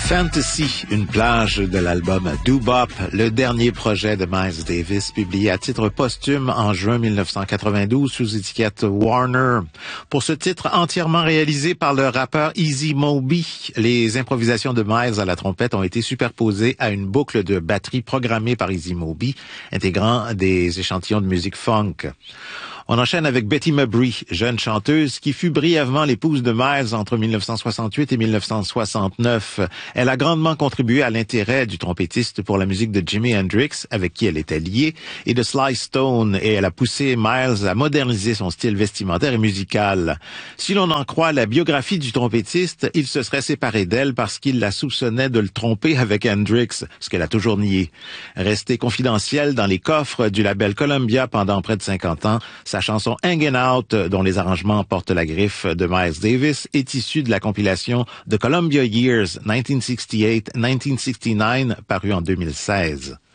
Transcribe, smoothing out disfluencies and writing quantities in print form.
Fantasy, une plage de l'album Doo-Bop, le dernier projet de Miles Davis, publié à titre posthume en juin 1992 sous étiquette Warner. Pour ce titre entièrement réalisé par le rappeur Easy Moby, les improvisations de Miles à la trompette ont été superposées à une boucle de batterie programmée par Easy Moby, intégrant des échantillons de musique funk. On enchaîne avec Betty Mabry, jeune chanteuse qui fut brièvement l'épouse de Miles entre 1968 et 1969. Elle a grandement contribué à l'intérêt du trompettiste pour la musique de Jimi Hendrix, avec qui elle était liée, et de Sly Stone, et elle a poussé Miles à moderniser son style vestimentaire et musical. Si l'on en croit la biographie du trompettiste, il se serait séparé d'elle parce qu'il la soupçonnait de le tromper avec Hendrix, ce qu'elle a toujours nié. Restée confidentielle dans les coffres du label Columbia pendant près de 50 ans, sa chanson Hangin' Out, dont les arrangements portent la griffe de Miles Davis, est issue de la compilation The Columbia Years 1968-1969, parue en 2016.